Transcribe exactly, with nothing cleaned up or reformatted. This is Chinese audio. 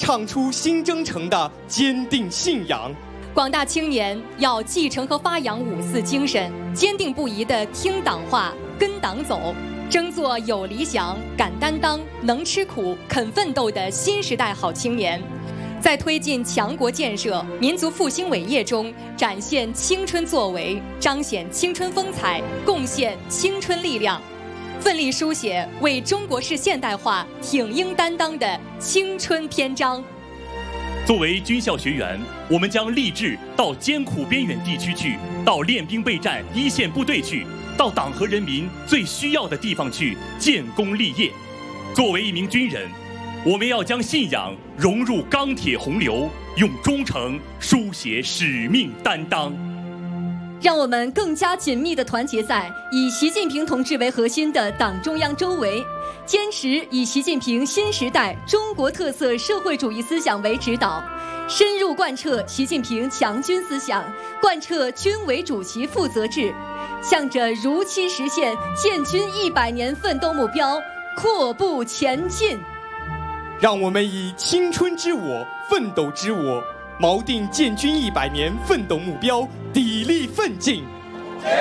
唱出新征程的坚定信仰。 广大青年要继承和发扬五四精神，坚定不移地听党话、跟党走，争做有理想、敢担当、能吃苦、肯奋斗的新时代好青年，在推进强国建设、民族复兴伟业中展现青春作为，彰显青春风采，贡献青春力量，奋力书写为中国式现代化挺膺担当的青春篇章。 作为军校学员，我们将立志到艰苦边远地区去，到练兵备战一线部队去，到党和人民最需要的地方去建功立业。作为一名军人，我们要将信仰融入钢铁洪流，用忠诚书写使命担当。 让我们更加紧密地团结在以习近平同志为核心的党中央周围，坚持以习近平新时代中国特色社会主义思想为指导，深入贯彻习近平强军思想，贯彻军委主席负责制，向着如期实现建军一百年奋斗目标阔步前进。 让我们以青春之我、奋斗之我，锚定建军一百年奋斗目标，砥砺奋进。